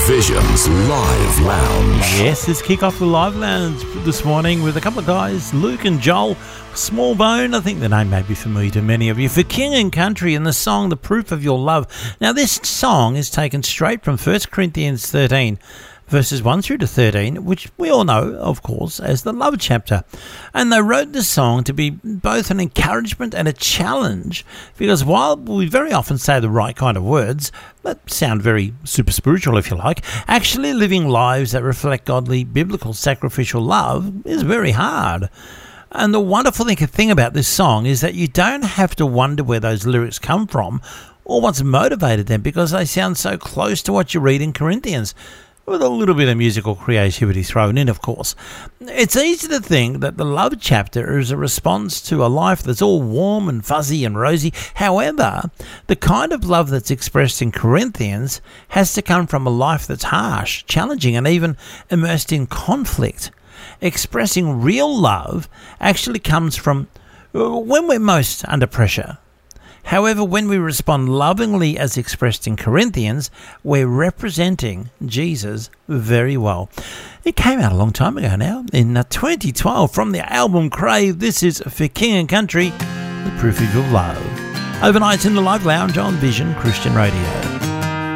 Vision's Live Lounge. Yes, let's kick off the Live Lounge this morning with a couple of guys, Luke and Joel. Small Bone, I think the name may be familiar to many of you, for King and Country, and the song The Proof of Your Love. Now, this song is taken straight from 1 Corinthians 13, verses 1 through to 13, which we all know, of course, as the love chapter. And they wrote this song to be both an encouragement and a challenge, because while we very often say the right kind of words, that sound very super spiritual if you like, actually living lives that reflect godly, biblical, sacrificial love is very hard. And the wonderful thing about this song is that you don't have to wonder where those lyrics come from or what's motivated them, because they sound so close to what you read in Corinthians, with a little bit of musical creativity thrown in, of course. It's easy to think that the love chapter is a response to a life that's all warm and fuzzy and rosy. However, the kind of love that's expressed in Corinthians has to come from a life that's harsh, challenging, and even immersed in conflict. Expressing real love actually comes from when we're most under pressure. However, when we respond lovingly as expressed in Corinthians, we're representing Jesus very well. It came out a long time ago now, in 2012, from the album Crave. This is for King and Country, The Proof of Your Love. Overnight in the Live Lounge on Vision Christian Radio.